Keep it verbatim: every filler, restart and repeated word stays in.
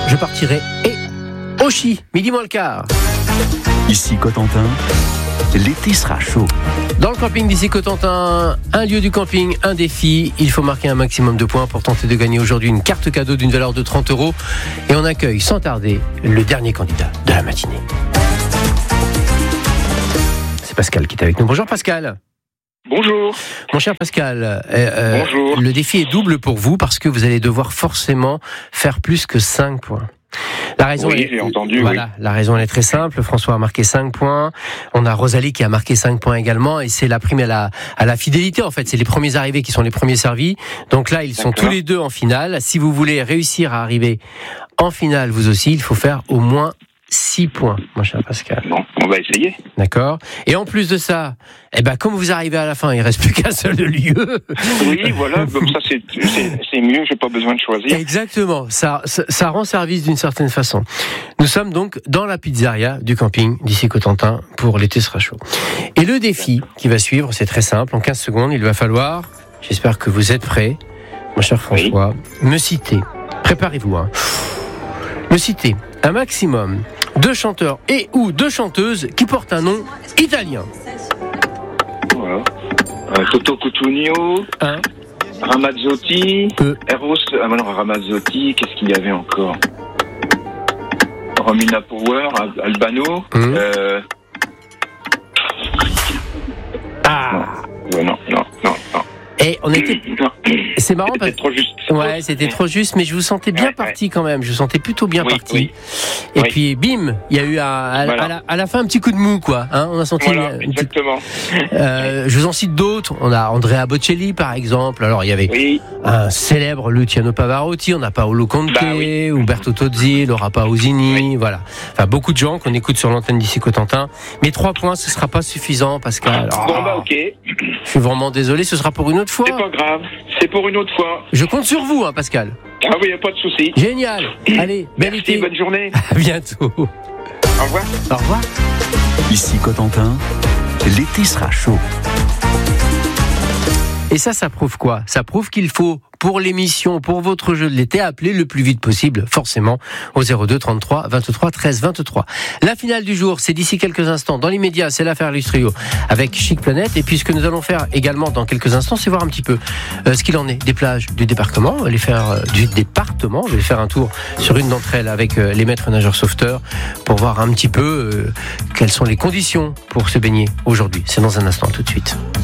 je partirai et au Chi, midi moins le quart. Ici Cotentin, l'été sera chaud. Dans le camping d'ici Cotentin, un lieu du camping, un défi. Il faut marquer un maximum de points pour tenter de gagner aujourd'hui une carte cadeau d'une valeur de trente euros. Et on accueille sans tarder le dernier candidat de la matinée. C'est Pascal qui est avec nous. Bonjour Pascal. Bonjour. Mon cher Pascal, euh, Bonjour. Le défi est double pour vous parce que vous allez devoir forcément faire plus que cinq points. La raison Oui, est, j'ai entendu, voilà, oui. La raison elle est très simple. François a marqué cinq points. On a Rosalie qui a marqué cinq points également. Et c'est la prime à la, à la fidélité, en fait. C'est les premiers arrivés qui sont les premiers servis. Donc là, ils sont D'accord. tous les deux en finale. Si vous voulez réussir à arriver en finale, vous aussi, il faut faire au moins six points, mon cher Pascal. Bon, on va essayer. D'accord. Et en plus de ça, eh ben, comme vous arrivez à la fin, il reste plus qu'un seul lieu. Oui, voilà, comme ça c'est, c'est, c'est mieux, j'ai pas besoin de choisir. Exactement. Ça, ça, ça rend service d'une certaine façon. Nous sommes donc dans la pizzeria du camping d'ici Cotentin pour l'été sera chaud. Et le défi qui va suivre, c'est très simple. En quinze secondes, il va falloir, j'espère que vous êtes prêts, mon cher François, oui. me citer, préparez-vous, hein, me citer un maximum de chanteurs et ou de chanteuses qui portent un nom italien. Voilà. Euh, Toto Cutugno, Un, Ramazzotti, deux, Eros, ah non, Ramazzotti, qu'est-ce qu'il y avait encore? Romina Power, Al- Albano, Hum. euh, ah. ouais, non, non, non, non. Et on était, Non. c'est marrant parce C'était trop juste. ouais, c'était trop juste, mais je vous sentais bien Ouais, parti quand même. Je vous sentais plutôt bien Oui, parti. oui. Et Oui. puis, bim, il y a eu un, à, Voilà. à la, à la fin un petit coup de mou, quoi. Hein, on a senti. Voilà, une petite- exactement. euh, je vous en cite d'autres. On a Andrea Bocelli, par exemple. Alors, il y avait Oui, un célèbre Luciano Pavarotti. On a Paolo Conte, Bah oui. Umberto Tozzi, Laura Pausini. Oui. Voilà. Enfin, beaucoup de gens qu'on écoute sur l'antenne d'ici Cotentin. Mais trois points, ce sera pas suffisant, Pascal. bon Oh, bah ok, je suis vraiment désolé. Ce sera pour une autre fois. c'est pas grave, c'est pour une autre fois. Je compte sur vous, hein, Pascal. Ah oui, y a pas de souci. Génial. Allez, bel Merci, été. bonne journée. À bientôt. Au revoir. Au revoir. Ici Cotentin, l'été sera chaud. Et ça, ça prouve quoi? Ça prouve qu'il faut, pour l'émission, pour votre jeu de l'été, appeler le plus vite possible, forcément, au zéro deux trente-trois vingt-trois treize vingt-trois. La finale du jour, c'est d'ici quelques instants. Dans l'immédiat, c'est l'affaire Lustrio avec Chic Planète. Et puis, ce que nous allons faire également dans quelques instants, c'est voir un petit peu euh, ce qu'il en est des plages du département. On va les faire euh, du département. Je vais faire un tour sur une d'entre elles avec euh, les maîtres nageurs sauveteurs pour voir un petit peu euh, quelles sont les conditions pour se baigner aujourd'hui. C'est dans un instant, tout de suite.